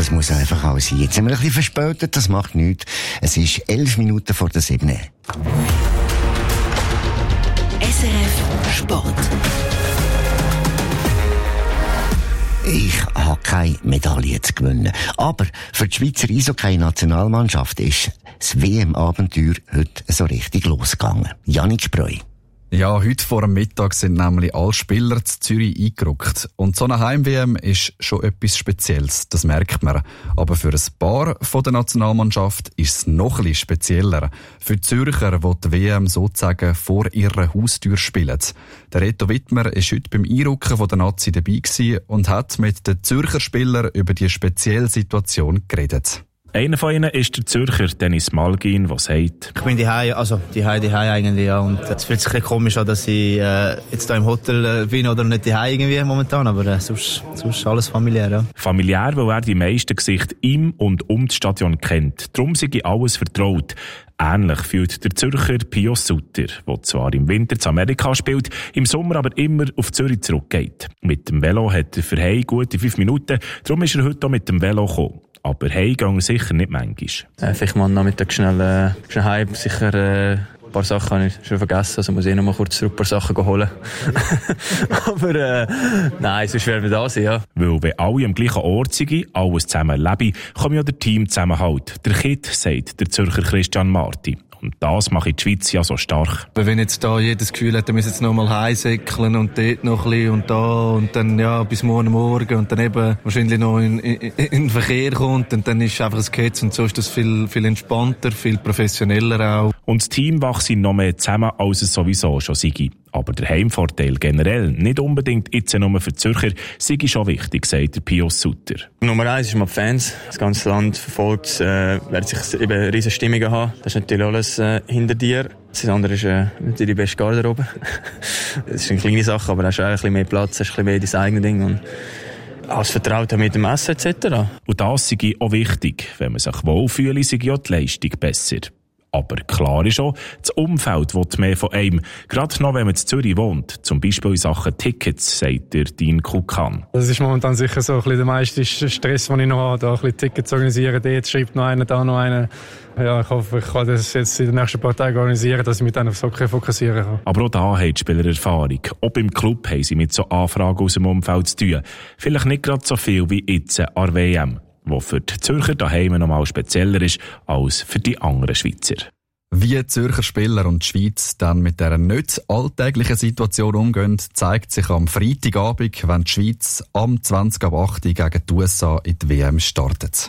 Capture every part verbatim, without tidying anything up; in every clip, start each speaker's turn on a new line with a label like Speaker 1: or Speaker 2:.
Speaker 1: das muss einfach auch sein. Jetzt sind wir ein bisschen verspätet, das macht nichts. Es ist elf Minuten vor der sieben.
Speaker 2: S R F Sport.
Speaker 1: Ich habe keine Medaille zu gewinnen. Aber für die Schweizer Eishockey-Nationalmannschaft ist das W M-Abenteuer heute so richtig losgegangen. Jannik Spreu.
Speaker 3: Ja, heute vor dem Mittag sind nämlich alle Spieler zu Zürich eingerückt. Und so eine Heim-W M ist schon etwas Spezielles, das merkt man. Aber für ein paar von der Nationalmannschaft ist es noch ein bisschen spezieller. Für die Zürcher, die die W M sozusagen vor ihrer Haustür spielen. Der Reto Wittmer war heute beim Einrücken von der Nazi dabei und hat mit den Zürcher Spielern über die spezielle Situation geredet.
Speaker 4: Einer von ihnen ist der Zürcher Dennis Malgin, der sagt:
Speaker 5: Ich bin daheim, also daheim, daheim eigentlich, ja. Und es fühlt sich ein bisschen komisch an, dass ich äh, jetzt hier im Hotel äh, bin oder nicht daheim irgendwie momentan, aber äh, sonst, sonst alles familiär, ja.
Speaker 4: Familiär, weil er die meisten Gesichter im und um das Stadion kennt. Darum sei alles vertraut. Ähnlich fühlt der Zürcher Pio Sutter, der zwar im Winter zu Amerika spielt, im Sommer aber immer auf Zürich zurückgeht. Mit dem Velo hat er für heim gute fünf Minuten, darum ist er heute auch mit dem Velo gekommen. Aber heim gehen sicher nicht manchmal.
Speaker 6: Äh, vielleicht mal am Nachmittag schnell, äh, schnell heim. Sicher äh, ein paar Sachen habe ich schon vergessen. Also muss ich noch mal kurz zurück ein paar Sachen holen. Aber äh, nein, sonst werden wir da sein, ja.
Speaker 4: Weil wenn alle am gleichen Ort sind, alles zusammen leben, kommt ja der Teamzusammenhalt. Der Kit, sagt der Zürcher Christian Marti. Und das macht die Schweiz ja so stark.
Speaker 7: Wenn jetzt da jedes Gefühl hat, er muss jetzt noch mal heimsäckeln und dort noch ein bisschen und da und dann ja bis morgen Morgen und dann eben wahrscheinlich noch in, in, in den Verkehr kommt und dann ist einfach ein Gehetz und so ist das viel, viel entspannter, viel professioneller auch.
Speaker 4: Und das Team wächst noch mehr zusammen, als es sowieso schon sei. Aber der Heimvorteil generell, nicht unbedingt jetzt nur für die Zürcher, sei schon wichtig, sagt der Pius Sutter.
Speaker 6: Nummer eins ist mal die Fans. Das ganze Land verfolgt, äh, werden sich eben riesen Stimmungen haben. Das ist natürlich alles äh, hinter dir. Das andere ist äh, natürlich die beste Garderobe. Das ist eine kleine Sache, aber hast du auch ein bisschen mehr Platz, hast ein bisschen mehr dein eigenes Ding. Und alles vertraut mit dem Essen et cetera.
Speaker 4: Und das sei auch wichtig. Wenn man sich wohlfühle, sei ja die Leistung besser. Aber klar ist auch, das Umfeld will mehr von einem. Gerade noch, wenn man in Zürich wohnt. Zum Beispiel in Sachen Tickets, sagt der Dean Kukan.
Speaker 8: Das ist momentan sicher so ein bisschen der meiste Stress, den ich noch habe. Da ein bisschen Tickets organisieren. Dort schreibt noch einer, da noch einer. Ja, ich hoffe, ich kann das jetzt in den nächsten paar Tagen organisieren, dass ich mich dann auf Hockey fokussieren kann.
Speaker 4: Aber auch da haben die Spieler Erfahrung. Auch im Club haben sie mit so Anfragen aus dem Umfeld zu tun. Vielleicht nicht gerade so viel wie jetzt an der W M. Wo für die Zürcher daheim nochmal spezieller ist als für die anderen Schweizer.
Speaker 3: Wie die Zürcher Spieler und die Schweiz dann mit dieser nicht alltäglichen Situation umgehen, zeigt sich am Freitagabend, wenn die Schweiz am zwanzig ab acht gegen die U S A in die W M startet.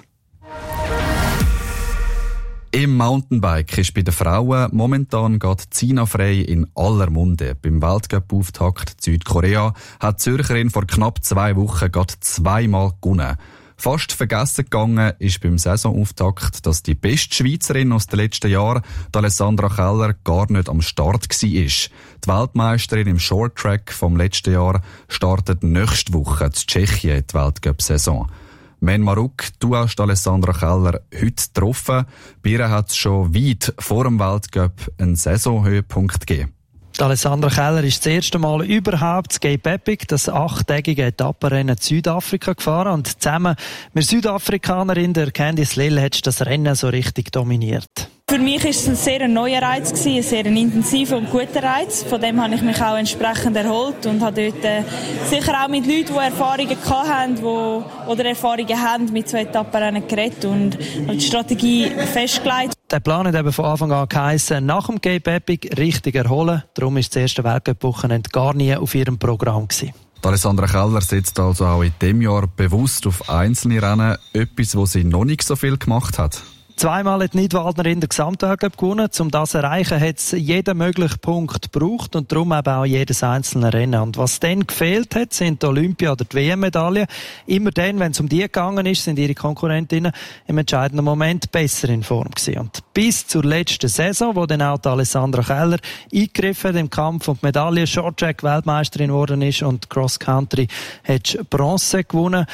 Speaker 3: Im Mountainbike ist bei den Frauen momentan gerade Zina Frey in aller Munde. Beim Weltcup-Auftakt Südkorea hat die Zürcherin vor knapp zwei Wochen gerade zweimal gewonnen. Fast vergessen gegangen ist beim Saisonauftakt, dass die beste Schweizerin aus den letzten Jahren, die Alessandra Keller, gar nicht am Start war. Die Weltmeisterin im Shorttrack vom letzten Jahr startet nächste Woche in Tschechien die Weltcup-Saison. Men Maruk, du hast Alessandra Keller heute getroffen. Bei ihr hat es schon weit vor dem Weltcup einen Saisonhöhepunkt gegeben.
Speaker 9: Die Alessandra Keller ist das erste Mal überhaupt das Cape Epic, das achttägige Etappenrennen in Südafrika gefahren und zusammen mit Südafrikanerin der Candice Lill hat das Rennen so richtig dominiert.
Speaker 10: Für mich war es ein sehr neuer Reiz, ein sehr intensiver und guter Reiz. Von dem habe ich mich auch entsprechend erholt und habe dort äh, sicher auch mit Leuten, die Erfahrungen hatten, die, oder Erfahrungen haben, mit so Etappenrennen geredet und die Strategie festgelegt.
Speaker 9: Der Plan hat eben von Anfang an geheissen, nach dem Cape Epic richtig erholen. Darum war das erste Weltcup-Wochenende gar nie auf ihrem Programm gewesen.
Speaker 3: Alessandra Keller setzt also auch in diesem Jahr bewusst auf einzelne Rennen, etwas, wo sie noch nicht so viel gemacht hat.
Speaker 9: Zweimal hat Nidwaldnerin den Gesamtweltcup gewonnen. Um das zu erreichen, hat es jeden möglichen Punkt gebraucht und darum eben auch jedes einzelne Rennen. Und was dann gefehlt hat, sind die Olympia- oder die W M-Medaillen. Immer dann, wenn es um die gegangen ist, sind ihre Konkurrentinnen im entscheidenden Moment besser in Form gewesen. Und bis zur letzten Saison, wo dann auch die Alessandra Keller eingegriffen hat im Kampf um die Medaille, Shorttrack Weltmeisterin geworden ist und Cross Country hat Bronze gewonnen.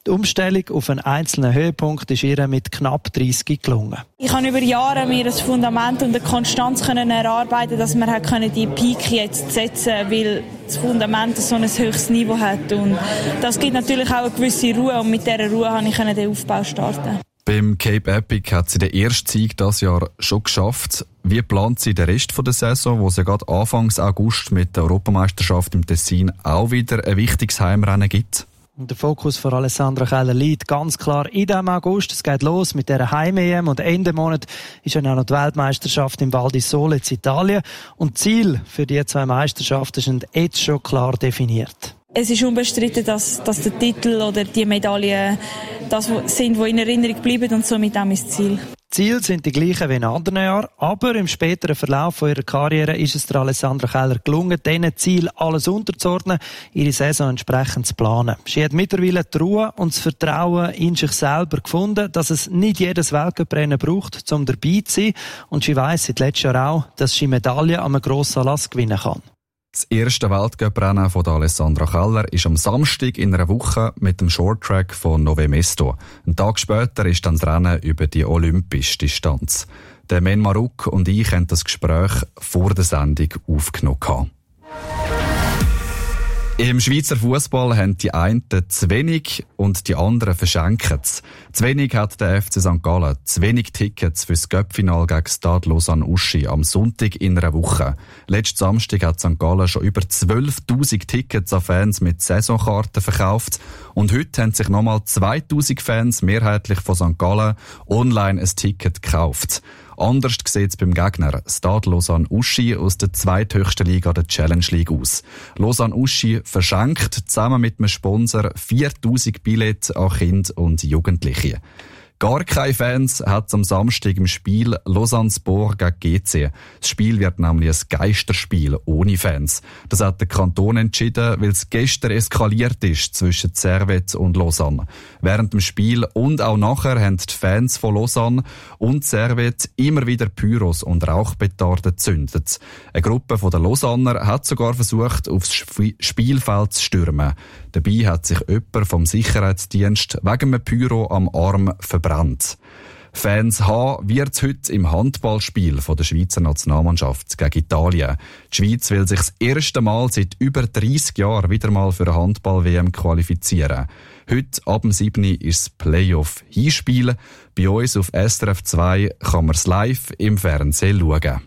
Speaker 9: Die Umstellung auf einen einzelnen Höhepunkt ist ihr mit knapp dreißig gelungen.
Speaker 10: Ich habe über Jahre mir ein Fundament und eine Konstanz können erarbeiten, dass wir können die Peak jetzt setzen, weil das Fundament so ein höchstes Niveau hat. Und das gibt natürlich auch eine gewisse Ruhe und mit dieser Ruhe konnte ich den Aufbau starten.
Speaker 3: Beim Cape Epic hat sie den ersten Sieg dieses Jahr schon geschafft. Wie plant sie den Rest der Saison, wo es ja gerade Anfang August mit der Europameisterschaft im Tessin auch wieder ein wichtiges Heimrennen gibt?
Speaker 9: Der Fokus von Alessandra Keller liegt ganz klar in diesem August. Es geht los mit dieser Heim-E M und Ende Monat ist dann auch noch die Weltmeisterschaft im Val di Sole in Italien. Und Ziel für die zwei Meisterschaften sind jetzt schon klar definiert.
Speaker 10: Es ist unbestritten, dass, dass der Titel oder die Medaillen das sind, die in Erinnerung bleiben und somit auch mein Ziel.
Speaker 9: Die Ziele sind die gleichen wie in anderen Jahren, aber im späteren Verlauf von ihrer Karriere ist es der Alessandra Keller gelungen, diesen Ziel alles unterzuordnen, ihre Saison entsprechend zu planen. Sie hat mittlerweile die Ruhe und das Vertrauen in sich selber gefunden, dass es nicht jedes Weltcuprennen braucht, um dabei zu sein. Und sie weiss seit letztem Jahr auch, dass sie Medaillen an einem grossen Anlass gewinnen kann.
Speaker 3: Das erste Weltcuprennen von Alessandra Keller ist am Samstag in einer Woche mit dem Shorttrack von Nove Mesto. Einen Tag später ist dann das Rennen über die olympische Distanz. Der Men Maruk und ich haben das Gespräch vor der Sendung aufgenommen. Im Schweizer Fußball haben die einen zu wenig und die anderen verschenken es. Zu wenig hat der F C Sankt Gallen zu wenig Tickets für das Cup-Final gegen Stade Lausanne-Uschi am Sonntag in einer Woche. Letzten Samstag hat Sankt Gallen schon über zwölftausend Tickets an Fans mit Saisonkarten verkauft und heute haben sich nochmal zweitausend Fans, mehrheitlich von Sankt Gallen, online ein Ticket gekauft. Anders sieht es beim Gegner Stade Lausanne-Uschi aus der zweithöchsten Liga der Challenge League aus. Lausanne-Uschi verschenkt zusammen mit einem Sponsor viertausend Billette an Kinder und Jugendliche. Gar keine Fans hat es am Samstag im Spiel Lausanne-Spor gegen G C. Das Spiel wird nämlich ein Geisterspiel ohne Fans. Das hat der Kanton entschieden, weil es gestern eskaliert ist zwischen Servet und Lausanne. Während dem Spiel und auch nachher haben die Fans von Lausanne und Servet immer wieder Pyros und Rauchpetarden gezündet. Eine Gruppe der Lausanner hat sogar versucht, aufs Spielfeld zu stürmen. Dabei hat sich jemand vom Sicherheitsdienst wegen einem Pyro am Arm verbrannt. Fans haben wird es heute im Handballspiel von der Schweizer Nationalmannschaft gegen Italien. Die Schweiz will sich das erste Mal seit über dreissig Jahren wieder mal für eine Handball-W M qualifizieren. Heute ab dem siebten ist das Playoff-Hinspiel. Bei uns auf S R F zwei kann man es live im Fernsehen schauen.